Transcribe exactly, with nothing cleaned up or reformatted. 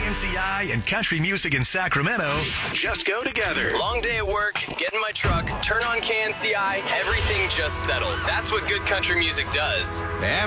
N C I and country music in Sacramento just go together. Long day at work, get in my truck, turn on K N C I, everything just settles. That's what good country music does. Every